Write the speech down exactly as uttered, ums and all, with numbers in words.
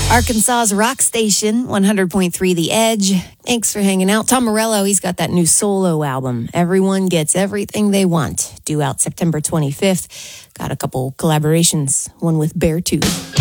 Arkansas's rock station, one hundred point three The Edge. Thanks for hanging out. Tom Morello, he's got that new solo album, Everyone Gets Everything They Want, due out September twenty-fifth. Got a couple collaborations, one with Beartooth.